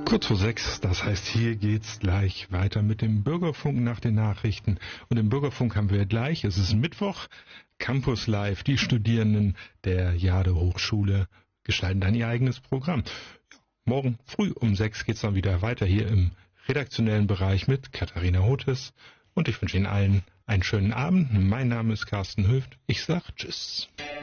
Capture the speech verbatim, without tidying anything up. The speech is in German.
Kurz vor sechs, das heißt, hier geht's gleich weiter mit dem Bürgerfunk nach den Nachrichten. Und im Bürgerfunk haben wir gleich, es ist Mittwoch, Campus Live. Die Studierenden der Jade Hochschule gestalten dann ihr eigenes Programm. Ja, morgen früh um sechs geht's dann wieder weiter hier im redaktionellen Bereich mit Katharina Hotes. Und ich wünsche Ihnen allen einen schönen Abend. Mein Name ist Carsten Höft. Ich sag Tschüss.